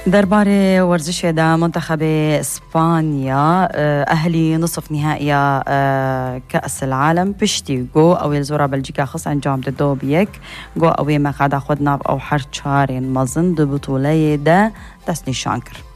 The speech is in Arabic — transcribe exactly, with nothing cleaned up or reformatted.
درباري ورزشي دا منتخب إسبانيا أهلي نصف نهائي كأس العالم بشتي جو أو يلزورا بلجيكا خص أنجام دو بيك جو أو ما قاعدة خدنا أو حرشارين مزن دو بطولة دا دست نشانكر.